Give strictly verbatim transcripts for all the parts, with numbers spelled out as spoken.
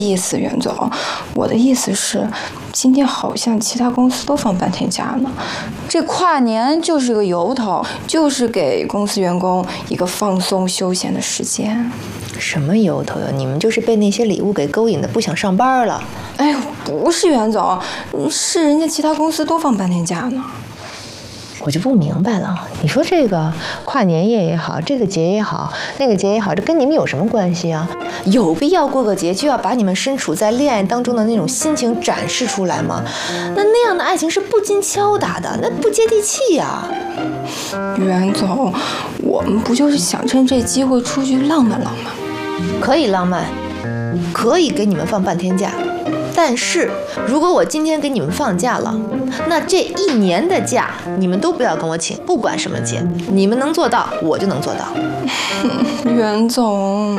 意思，袁总，我的意思是，今天好像其他公司都放半天假呢，这跨年就是个由头，就是给公司员工一个放松休闲的时间。 什么由头呀？你们就是被那些礼物给勾引的，不想上班了。 哎呦，不是袁总，是人家其他公司都放半天假呢。 我就不明白了，你说这个跨年夜也好，这个节也好，那个节也好，这跟你们有什么关系啊？有必要过个节就要把你们身处在恋爱当中的那种心情展示出来吗？那那样的爱情是不经敲打的，那不接地气呀。 袁总，我们不就是想趁这机会出去浪漫浪漫？ 可以浪漫，可以给你们放半天假。但是，如果我今天给你们放假了，那这一年的假你们都不要跟我请，不管什么节，你们能做到，我就能做到。 袁总，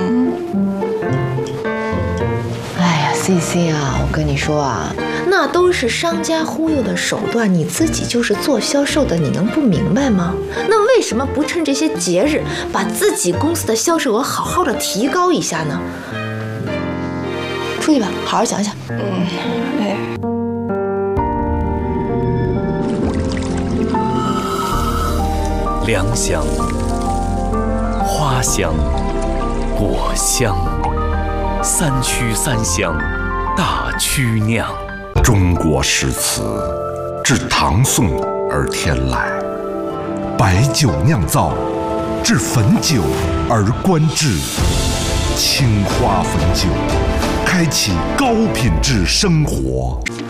哎呀 ，C C 啊，我跟你说啊，那都是商家忽悠的手段，你自己就是做销售的，你能不明白吗？那为什么不趁这些节日，把自己公司的销售额好好的提高一下呢？出去吧，好好想想。 嗯，哎。 良香、花香、果香，三曲三香，大曲酿。 中国诗词自唐宋而天来，白酒酿造，至汾酒而观之。青花汾酒，开启高品质生活。